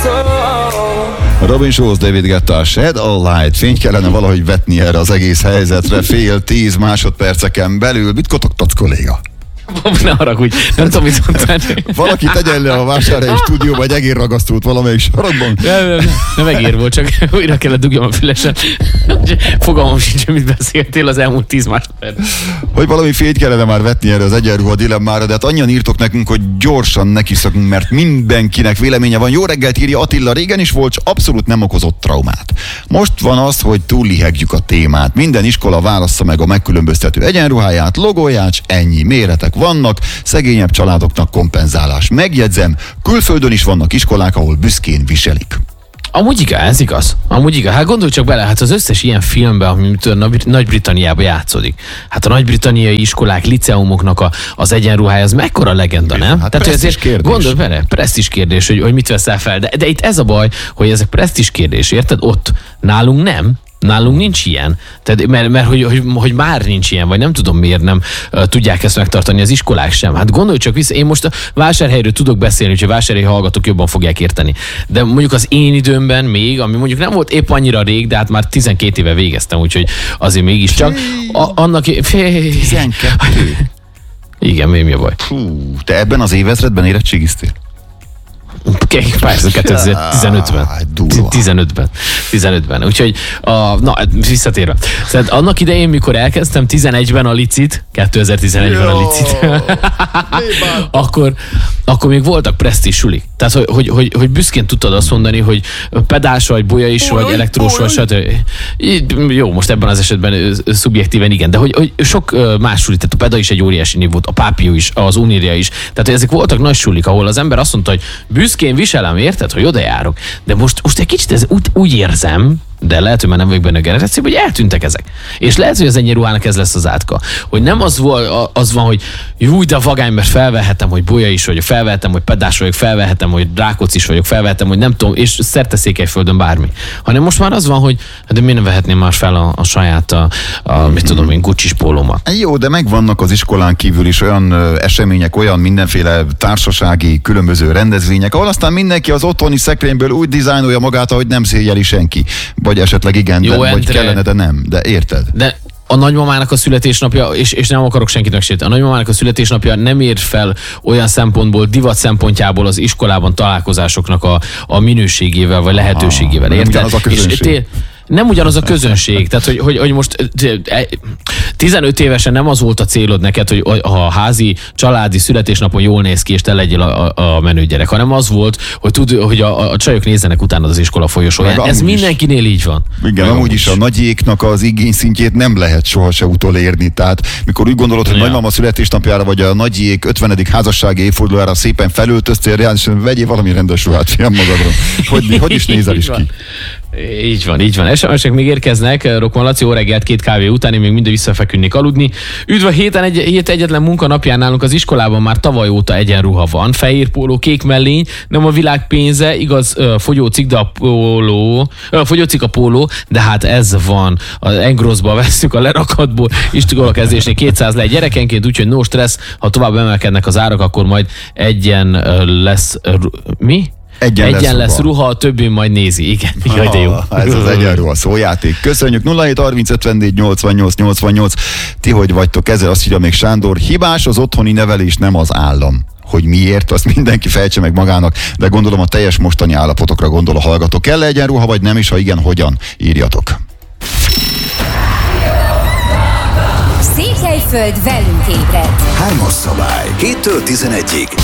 Robin Schulz, David Guetta, Shed a Light. Fényt kellene valahogy vetni erre az egész helyzetre 5-10 másodperceken belül. Mit kotogtatsz, kolléga? Ne haragudj, nem tudom, mit mondtál. Valaki tegyen le a Vásárhelyi stúdióba egy egérragasztót valamelyik sarokban. Nem egér volt, csak újra kellett dugjam a fülesen. Fogalmam sincs, mit beszéltél az elmúlt 10 másodperc. Hogy valami fényt kellene már vetni erre az egyenruha dilemmára, de hát annyian írtok nekünk, hogy gyorsan nekiszakunk, mert mindenkinek véleménye van. Jó reggelt, írja Attila, régen is volt, abszolút nem okozott traumát. Most van az, hogy túllihegjük a témát. Minden iskola válassza meg a megkülönböztető egyenruháját, logóját, ennyi, méretek vannak, szegényebb családoknak kompenzálás. Megjegyzem, külföldön is vannak iskolák, ahol büszkén viselik. Amúgy igaz, ez igaz. Amúgy igaz. Hát gondolj csak bele, hát az összes ilyen filmben, ami Nagy-Britanniában játszódik. Hát a nagy-britanniai iskolák, liceumoknak az egyenruhája, az mekkora legenda, nem? Hát tehát ezért kérdés. Gondolj bele, presztízs kérdés, hogy mit veszel fel. De itt ez a baj, hogy ezek presztízs kérdés, érted? Ott nálunk nem. Nálunk nincs ilyen. Tehát, mert hogy már nincs ilyen, vagy nem tudom miért nem tudják ezt megtartani az iskolák sem. Hát gondolj csak vissza, én most a Vásárhelyről tudok beszélni, úgyhogy vásárhelyi hallgatók jobban fogják érteni. De mondjuk az én időmben még, ami mondjuk nem volt épp annyira rég, de hát már 12 éve végeztem, úgyhogy azért mégiscsak. Annak... 12? Igen, mi a baj? Hú, te ebben az évezredben érettségiztél? Persze, 2015-ben. 15-ben. Úgyhogy, visszatérve. Szóval annak idején, mikor elkezdtem 11-ben a licit, 2011-ben a licit, akkor még voltak presztízs sulik. Tehát, hogy büszkén tudtad azt mondani, hogy pedás vagy, bolya is vagy, elektrós vagy, stb. Jó, most ebben az esetben szubjektíven igen, de hogy sok más sulik, tehát a peda is egy óriási név volt, a Pápió is, az Uníria is. Tehát, ezek voltak nagy sulik, ahol az ember azt mondta, hogy büszkén viselem, érted, hogy oda járok. De most egy kicsit ez úgy érzem, de lehet, hogy már nem vagyok benne a generációban, hogy eltűntek ezek. És lehet, hogy az egyenruhának ez lesz az átka. Hogy nem az van, hogy jó, de vagány, mert felvehetem, hogy bolya is vagyok, felvehetem, hogy pedás vagyok, felvehetem, hogy Rákóczi is vagyok, felvehetem, hogy nem tudom, és szerte Székelyföldön bármi. Hanem most már az van, hogy de miért nem vehetném már fel a saját, mit tudom én, Gucci-s pólómat. Jó, de megvannak az iskolán kívül is olyan események, olyan mindenféle társasági különböző rendezvények, ahol aztán mindenki az otthoni szekrényből úgy dizájnolja magát, ahogy nem szégyeli senki. Vagy esetleg igen, jó, de, vagy kellene, de nem. De érted? De a nagymamának a születésnapja, és nem akarok senkit megsérteni, a nagymamának a születésnapja nem ér fel olyan szempontból, divat szempontjából az iskolában találkozásoknak a minőségével, vagy lehetőségével. Érted? Nem ugyanaz a közönség. Tehát, hogy most 15 évesen nem az volt a célod neked, hogy a házi, családi születésnapon jól néz ki, és te legyél a menő gyerek, hanem az volt, hogy a csajok nézzenek utána az iskola folyosóján. Ez mindenkinél így van. Igen, amúgy is a nagyéknak az igényszintjét nem lehet soha se utolérni. Tehát mikor úgy gondolod, hogy nagymama születésnapjára, vagy a nagyék 50. házassági évfordulójára szépen felöltöztél, reálisan vegyél valami rendes ruhát, fiam magadra. Hogy is nézel is ki? Így van. SMS-ek még érkeznek. Rokman Laci, jó reggelt, 2 kávé után, én még mindig visszafeküdnék aludni. Üdv, a hét egyetlen munkanapján nálunk az iskolában már tavaly óta egyenruha van. Fehér póló, kék mellény, nem a világ pénze, igaz, fogyócik a póló, de hát ez van. Az Engrossba vesszük a lerakatból, iskola kezdésnél 200 le gyerekenként, úgyhogy no stressz, ha tovább emelkednek az árak, akkor majd egyen lesz... Mi? Egyen lesz ruha, a többi majd nézi. Igen, jaj, de jó. Ez az egyenruha szójáték. Köszönjük. 0730 Ti hogy vagytok ezzel? Azt írja még Sándor. Hibás az otthoni nevelés, nem az állam. Hogy miért, azt mindenki fejtse meg magának, de gondolom a teljes mostani állapotokra gondol a hallgató. Kell-e egyenruha, vagy nem, és ha igen, hogyan? Írjatok. Székelyföld velünk ébred. 3-as szabály. 7-től 11-ig.